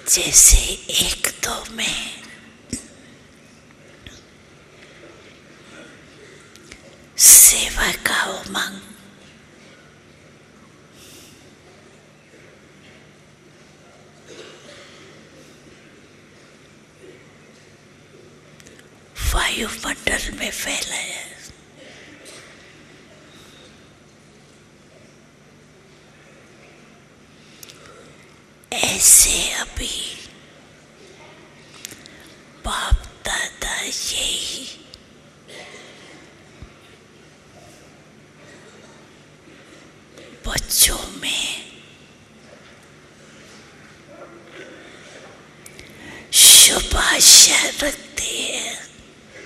जैसे एक दो में सेवा का उमंग, वायुमंडल में फैला है, ऐसे अभी बाप दादा यही बच्चों में शुभ आशा रख